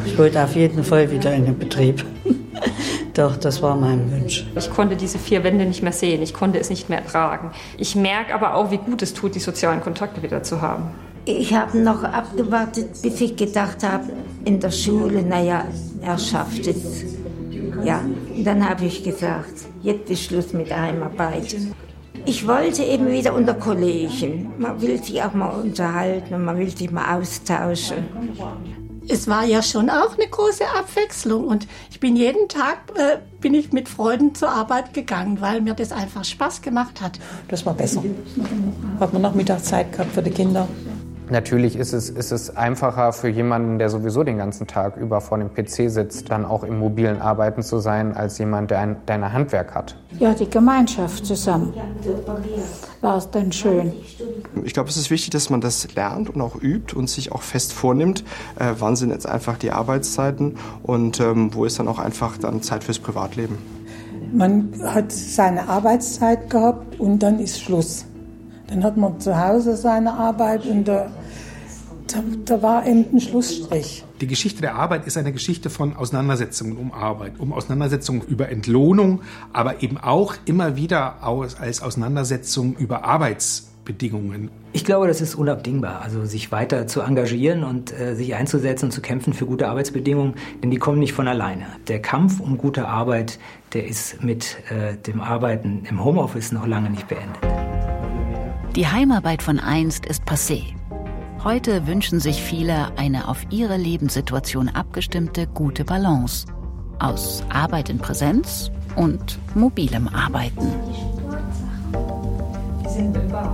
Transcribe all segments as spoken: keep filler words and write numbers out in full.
Ich wollte auf jeden Fall wieder in den Betrieb. Doch, das war mein Wunsch. Ich konnte diese vier Wände nicht mehr sehen, ich konnte es nicht mehr ertragen. Ich merke aber auch, wie gut es tut, die sozialen Kontakte wieder zu haben. Ich habe noch abgewartet, bis ich gedacht habe, in der Schule, naja, er schafft es. Ja, und dann habe ich gesagt, jetzt ist Schluss mit der Heimarbeit. Ich wollte eben wieder unter Kollegen. Man will sich auch mal unterhalten und man will sich mal austauschen. Es war ja schon auch eine große Abwechslung und ich bin jeden Tag äh, bin ich mit Freunden zur Arbeit gegangen, weil mir das einfach Spaß gemacht hat. Das war besser. Hat man Nachmittag Zeit gehabt für die Kinder. Natürlich ist es, ist es einfacher für jemanden, der sowieso den ganzen Tag über vor dem P C sitzt, dann auch im mobilen Arbeiten zu sein, als jemand, der ein, der ein Handwerk hat. Ja, die Gemeinschaft zusammen war es dann schön. Ich glaube, es ist wichtig, dass man das lernt und auch übt und sich auch fest vornimmt, äh, wann sind jetzt einfach die Arbeitszeiten und ähm, wo ist dann auch einfach dann Zeit fürs Privatleben. Man hat seine Arbeitszeit gehabt und dann ist Schluss. Dann hat man zu Hause seine Arbeit und da, da, da war eben ein Schlussstrich. Die Geschichte der Arbeit ist eine Geschichte von Auseinandersetzungen um Arbeit, um Auseinandersetzungen über Entlohnung, aber eben auch immer wieder aus, als Auseinandersetzung über Arbeitsbedingungen. Ich glaube, das ist unabdingbar, also sich weiter zu engagieren und äh, sich einzusetzen und zu kämpfen für gute Arbeitsbedingungen, denn die kommen nicht von alleine. Der Kampf um gute Arbeit, der ist mit äh, dem Arbeiten im Homeoffice noch lange nicht beendet. Die Heimarbeit von einst ist passé. Heute wünschen sich viele eine auf ihre Lebenssituation abgestimmte gute Balance aus Arbeit in Präsenz und mobilem Arbeiten. Die sind im Bad.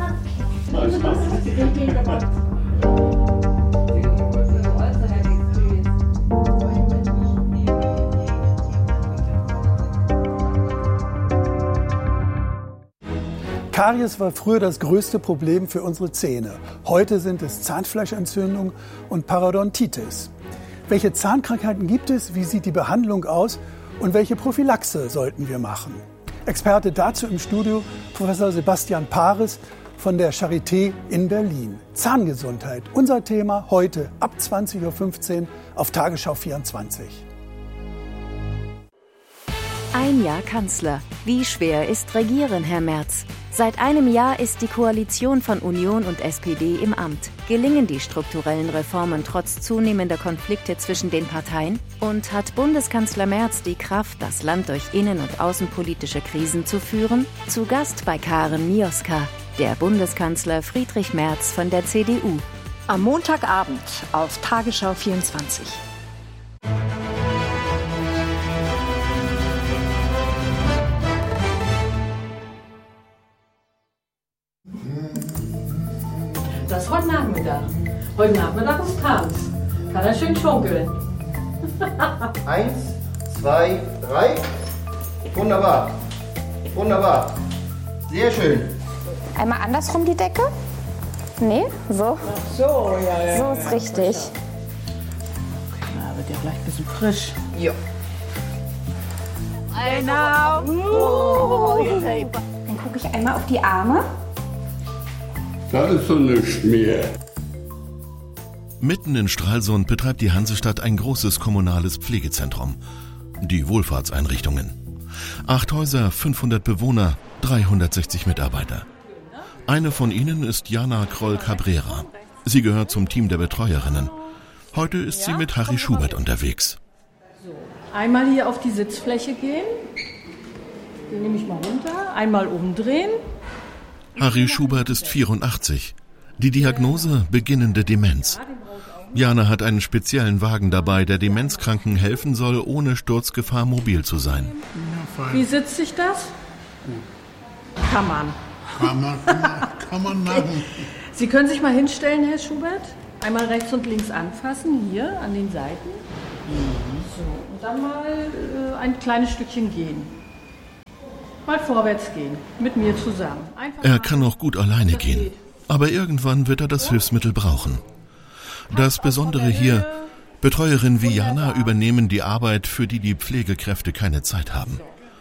Karies war früher das größte Problem für unsere Zähne. Heute sind es Zahnfleischentzündung und Parodontitis. Welche Zahnkrankheiten gibt es? Wie sieht die Behandlung aus? Und welche Prophylaxe sollten wir machen? Experte dazu im Studio Professor Sebastian Paris von der Charité in Berlin. Zahngesundheit, unser Thema heute ab zwanzig Uhr fünfzehn auf Tagesschau vierundzwanzig. Ein Jahr Kanzler. Wie schwer ist Regieren, Herr Merz? Seit einem Jahr ist die Koalition von Union und S P D im Amt. Gelingen die strukturellen Reformen trotz zunehmender Konflikte zwischen den Parteien? Und hat Bundeskanzler Merz die Kraft, das Land durch innen- und außenpolitische Krisen zu führen? Zu Gast bei Karen Mioska, der Bundeskanzler Friedrich Merz von der C D U. Am Montagabend auf Tagesschau vierundzwanzig. Das ist heute Nachmittag. Heute Nachmittag ist Tanz. Kann er schön schunkeln. Eins, zwei, drei. Wunderbar. Wunderbar. Sehr schön. Einmal andersrum die Decke. Nee, so. Ach so, ja, ja. So ist richtig. Okay, na, wird ja gleich ein bisschen frisch. Ja. Genau. Dann gucke ich einmal auf die Arme. Da ist so nichts mehr. Mitten in Stralsund betreibt die Hansestadt ein großes kommunales Pflegezentrum. Die Wohlfahrtseinrichtungen. Acht Häuser, fünfhundert Bewohner, dreihundertsechzig Mitarbeiter. Eine von ihnen ist Jana Kroll-Cabrera. Sie gehört zum Team der Betreuerinnen. Heute ist sie mit Harry Schubert unterwegs. So, einmal hier auf die Sitzfläche gehen. Den nehme ich mal runter. Einmal umdrehen. Harry Schubert ist vierundachtzig. Die Diagnose beginnende Demenz. Jana hat einen speziellen Wagen dabei, der Demenzkranken helfen soll, ohne Sturzgefahr mobil zu sein. Wie sitzt sich das? Kann man. Kann man, kann man, kann man machen. Sie können sich mal hinstellen, Herr Schubert. Einmal rechts und links anfassen, hier an den Seiten. So, und dann mal äh, ein kleines Stückchen gehen. Mal vorwärts gehen, mit mir zusammen. Einfach er kann auch gut alleine gehen, aber irgendwann wird er das Hilfsmittel brauchen. Das Besondere hier, Betreuerinnen wie Jana übernehmen die Arbeit, für die die Pflegekräfte keine Zeit haben.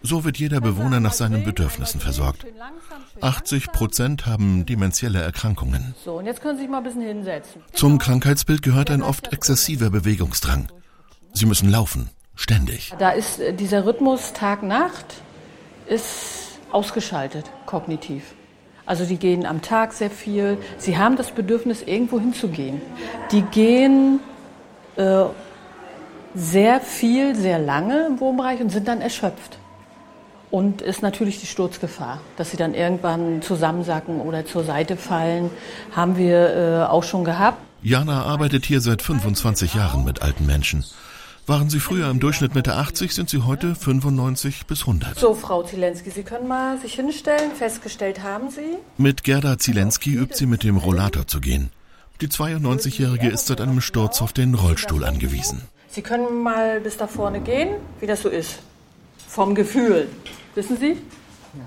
So wird jeder Bewohner nach seinen Bedürfnissen versorgt. achtzig Prozent haben dementielle Erkrankungen. So, und jetzt können Sie sich mal ein bisschen hinsetzen. Zum Krankheitsbild gehört ein oft exzessiver Bewegungsdrang. Sie müssen laufen, ständig. Da ist äh, dieser Rhythmus Tag-Nacht ist ausgeschaltet, kognitiv. Also die gehen am Tag sehr viel. Sie haben das Bedürfnis, irgendwo hinzugehen. Die gehen äh, sehr viel, sehr lange im Wohnbereich und sind dann erschöpft. Und ist natürlich die Sturzgefahr, dass sie dann irgendwann zusammensacken oder zur Seite fallen, haben wir äh, auch schon gehabt. Jana arbeitet hier seit fünfundzwanzig Jahren mit alten Menschen. Waren sie früher im Durchschnitt Mitte achtzig, sind sie heute fünfundneunzig bis hundert. So, Frau Zielenski, Sie können mal sich hinstellen. Festgestellt haben Sie? Mit Gerda Zielenski übt sie mit dem Rollator zu gehen. Die zweiundneunzigjährige ist seit einem Sturz auf den Rollstuhl angewiesen. Sie können mal bis da vorne gehen, wie das so ist. Vom Gefühl. Wissen Sie? Ja.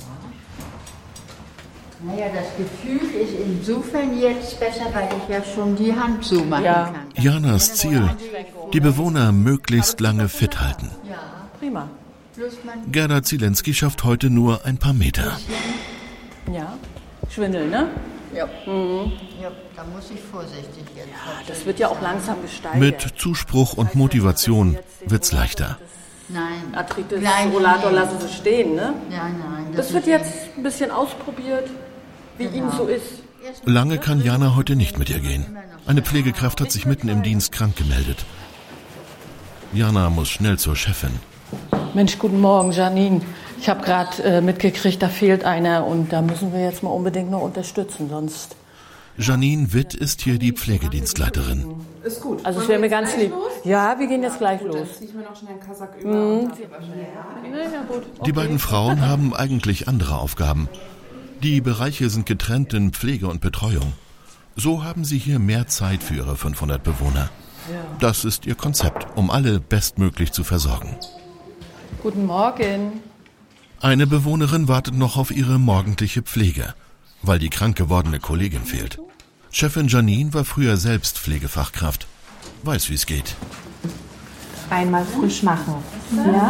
Naja, das Gefühl ist insofern jetzt besser, weil ich ja schon die Hand zumachen ja. kann. Janas Ziel, die Bewohner möglichst lange fit halten. Ja, prima. Gerda Zielenski schafft heute nur ein paar Meter. Ja, Schwindel, ne? Ja. Mhm. Ja, da muss ich vorsichtig jetzt. Ja, das wird ja auch langsam gesteigert. Mit Zuspruch und Motivation wird's leichter. Nein. Arthritis, Rollator lassen Sie stehen, ne? Ja, nein. Das, das wird jetzt ein bisschen ausprobiert, wie genau. Ihnen so ist. Lange kann Jana heute nicht mit ihr gehen. Eine Pflegekraft hat sich mitten im Dienst krank gemeldet. Jana muss schnell zur Chefin. Mensch, guten Morgen, Janine. Ich habe gerade äh, mitgekriegt, da fehlt einer und da müssen wir jetzt mal unbedingt noch unterstützen, sonst... Janine Witt ist hier die Pflegedienstleiterin. Ist gut. Also es wäre mir ganz lieb. Ja, wir gehen jetzt gleich los. Dann ziehe ich mir noch schnell einen Kasak über. Mhm. Die beiden Frauen haben eigentlich andere Aufgaben. Die Bereiche sind getrennt in Pflege und Betreuung. So haben sie hier mehr Zeit für ihre fünfhundert Bewohner. Das ist ihr Konzept, um alle bestmöglich zu versorgen. Guten Morgen. Eine Bewohnerin wartet noch auf ihre morgendliche Pflege, weil die krank gewordene Kollegin fehlt. Chefin Janine war früher selbst Pflegefachkraft, weiß, wie es geht. Einmal frisch machen. Ja?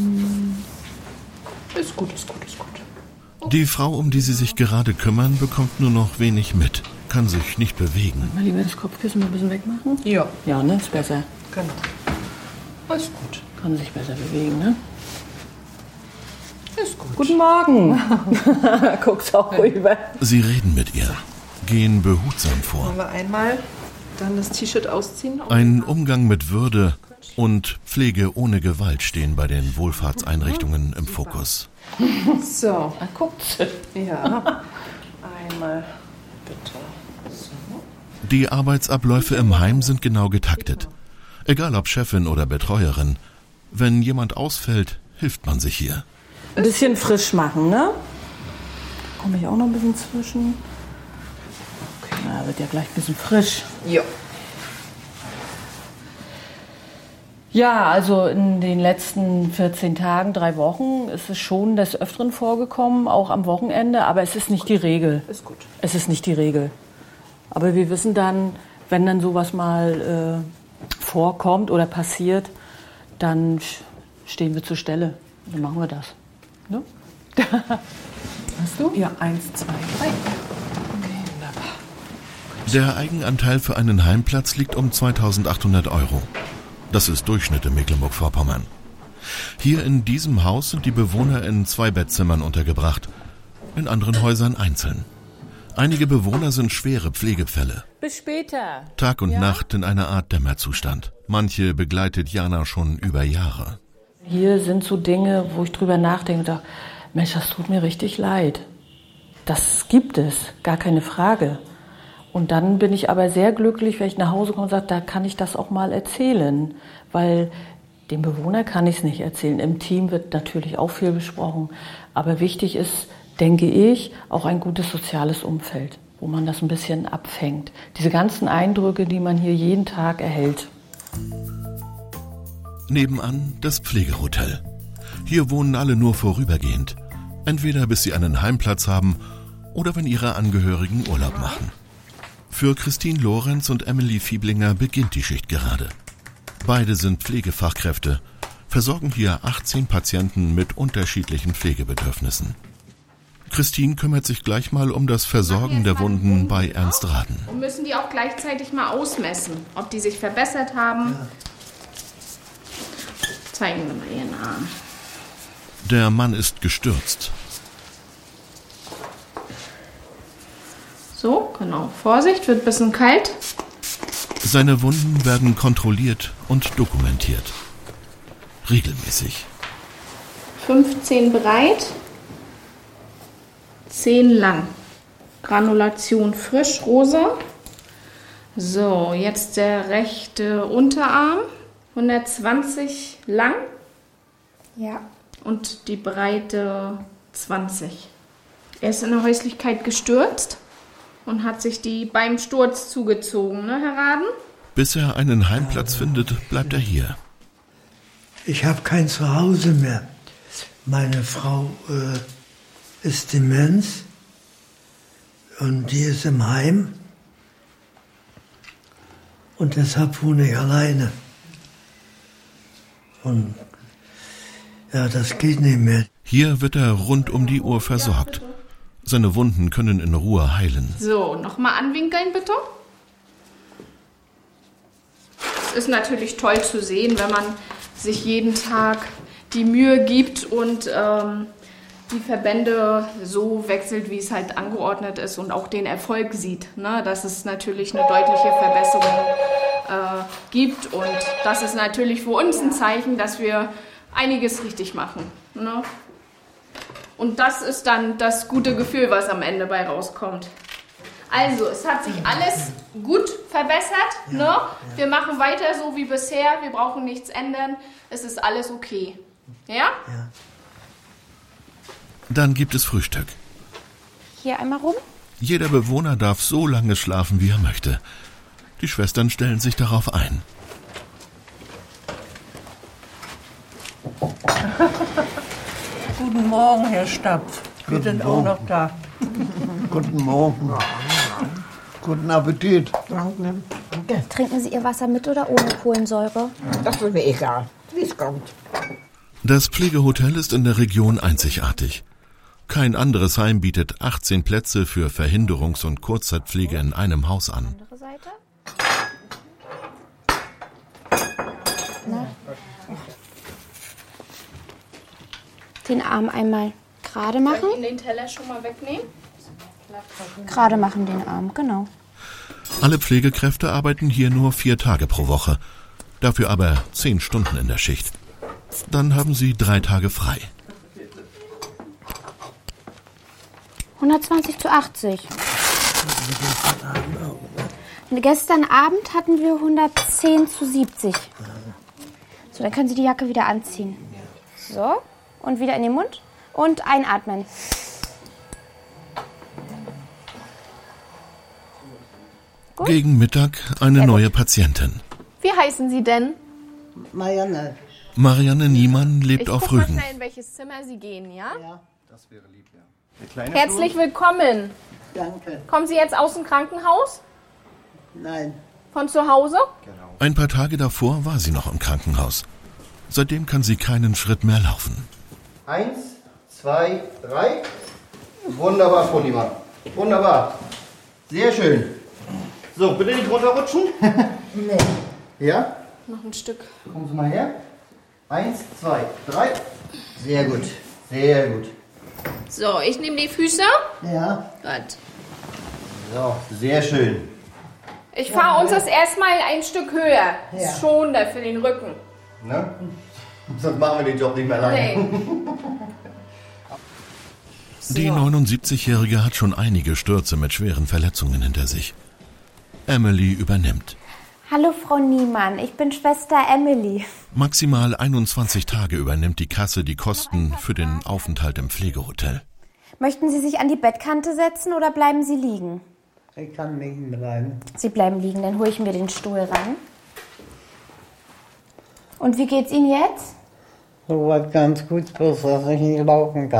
Ist gut, ist gut, ist gut. Die Frau, um die sie sich gerade kümmern, bekommt nur noch wenig mit, kann sich nicht bewegen. Mal lieber das Kopfkissen mal ein bisschen wegmachen? Ja. Ja, ne, ist besser. Genau. Ist gut. Kann sich besser bewegen, ne? Ist gut. Guten Morgen. Guck's auch rüber. Sie reden mit ihr, gehen behutsam vor. Wollen wir einmal dann das T-Shirt ausziehen? Ein Umgang mit Würde und Pflege ohne Gewalt stehen bei den Wohlfahrtseinrichtungen im Fokus. So. Ah, guckt. Ja. Einmal bitte. So. Die Arbeitsabläufe im Heim sind genau getaktet. Egal ob Chefin oder Betreuerin. Wenn jemand ausfällt, hilft man sich hier. Ein bisschen frisch machen, ne? Komme ich auch noch ein bisschen zwischen. Okay, na, wird ja gleich ein bisschen frisch. Ja. Ja, also in den letzten vierzehn Tagen, drei Wochen ist es schon des Öfteren vorgekommen, auch am Wochenende, aber es ist nicht die Regel. Ist gut. Es ist nicht die Regel. Aber wir wissen dann, wenn dann sowas mal äh, vorkommt oder passiert, dann stehen wir zur Stelle. Dann machen wir das. Ne? Hast du? Ja, eins, zwei, drei. Okay, wunderbar. Der Eigenanteil für einen Heimplatz liegt um zweitausendachthundert Euro. Das ist Durchschnitt in Mecklenburg-Vorpommern. Hier in diesem Haus sind die Bewohner in zwei Bettzimmern untergebracht, in anderen Häusern einzeln. Einige Bewohner sind schwere Pflegefälle. Bis später. Tag und ja? Nacht in einer Art Dämmerzustand. Manche begleitet Jana schon über Jahre. Hier sind so Dinge, wo ich drüber nachdenke und sage, Mensch, das tut mir richtig leid. Das gibt es, gar keine Frage. Und dann bin ich aber sehr glücklich, wenn ich nach Hause komme und sage, da kann ich das auch mal erzählen. Weil dem Bewohner kann ich es nicht erzählen. Im Team wird natürlich auch viel besprochen. Aber wichtig ist, denke ich, auch ein gutes soziales Umfeld, wo man das ein bisschen abfängt. Diese ganzen Eindrücke, die man hier jeden Tag erhält. Nebenan das Pflegehotel. Hier wohnen alle nur vorübergehend. Entweder bis sie einen Heimplatz haben oder wenn ihre Angehörigen Urlaub machen. Für Christine Lorenz und Emily Fieblinger beginnt die Schicht gerade. Beide sind Pflegefachkräfte. versorgen hier achtzehn Patienten mit unterschiedlichen Pflegebedürfnissen. Christine kümmert sich gleich mal um das Versorgen der Wunden bei Ernst Raden. Und müssen die auch gleichzeitig mal ausmessen, ob die sich verbessert haben. Ja. Zeigen wir mal Ihren Arm. Der Mann ist gestürzt. So, genau. Vorsicht, wird ein bisschen kalt. Seine Wunden werden kontrolliert und dokumentiert. Regelmäßig. fünfzehn breit, zehn lang. Granulation frisch, rosa. So, jetzt der rechte Unterarm. hundertzwanzig lang. Ja. Und die Breite zwanzig. Er ist in der Häuslichkeit gestürzt und hat sich die beim Sturz zugezogen, ne, Herr Raden? Bis er einen Heimplatz findet, bleibt er hier. Ich habe kein Zuhause mehr. Meine Frau äh, ist Demenz und die ist im Heim. Und deshalb wohne ich alleine. Und ja, das geht nicht mehr. Hier wird er rund um die Uhr versorgt. Seine Wunden können in Ruhe heilen. So, nochmal anwinkeln bitte. Es ist natürlich toll zu sehen, wenn man sich jeden Tag die Mühe gibt und ähm, die Verbände so wechselt, wie es halt angeordnet ist und auch den Erfolg sieht, ne? Dass es natürlich eine deutliche Verbesserung äh, gibt und das ist natürlich für uns ein Zeichen, dass wir einiges richtig machen, ne? Und das ist dann das gute Gefühl, was am Ende bei rauskommt. Also, es hat sich alles gut verbessert. Ja, ne? Ja. Wir machen weiter so wie bisher. Wir brauchen nichts ändern. Es ist alles okay. Ja? Ja. Dann gibt es Frühstück. Hier einmal rum. Jeder Bewohner darf so lange schlafen, wie er möchte. Die Schwestern stellen sich darauf ein. Guten Morgen, Herr Stapf. Wir Guten sind Morgen. auch noch da. Guten Morgen. Guten Appetit. Danke. Trinken Sie Ihr Wasser mit oder ohne Kohlensäure? Das ist mir egal, wie es kommt. Das Pflegehotel ist in der Region einzigartig. Kein anderes Heim bietet achtzehn Plätze für Verhinderungs- und Kurzzeitpflege in einem Haus an. Andere Seite. Na? Den Arm einmal gerade machen. Soll ich Ihnen den Teller schon mal wegnehmen? Gerade machen den Arm, genau. Alle Pflegekräfte arbeiten hier nur vier Tage pro Woche. Dafür aber zehn Stunden in der Schicht. Dann haben sie drei Tage frei. hundertzwanzig zu achtzig. Gestern Abend hatten wir hundertzehn zu siebzig. So, dann können Sie die Jacke wieder anziehen. So, und wieder in den Mund und einatmen. Gut. Gegen Mittag eine Sehr neue gut. Patientin. Wie heißen Sie denn? Marianne. Marianne Niemann lebt ich auf guck Rügen. Mal schnell, in welches Zimmer Sie gehen, ja? Ja, das wäre lieb, ja. Der kleine Herzlich Flur. willkommen. Danke. Kommen Sie jetzt aus dem Krankenhaus? Nein. Von zu Hause? Genau. Ein paar Tage davor war sie noch im Krankenhaus. Seitdem kann sie keinen Schritt mehr laufen. Eins, zwei, drei. Wunderbar, Frau Niemann. Wunderbar. Sehr schön. So, bitte nicht runterrutschen. Nee. Ja? Noch ein Stück. Kommen Sie mal her. Eins, zwei, drei. Sehr gut. Sehr gut. So, ich nehme die Füße. Ja. Gut. So, sehr schön. Ich fahre uns das erstmal ein Stück höher. Ja. Ist schonender für den Rücken. Ne? Sonst machen wir den Job nicht mehr alleine. Nee. Die neunundsiebzigjährige hat schon einige Stürze mit schweren Verletzungen hinter sich. Emily übernimmt. Hallo Frau Niemann, ich bin Schwester Emily. Maximal einundzwanzig Tage übernimmt die Kasse die Kosten für den Aufenthalt im Pflegehotel. Möchten Sie sich an die Bettkante setzen oder bleiben Sie liegen? Ich kann liegen bleiben. Sie bleiben liegen, dann hole ich mir den Stuhl ran. Und wie geht's Ihnen jetzt? So was ganz gut, bloß dass ich nicht laufen kann.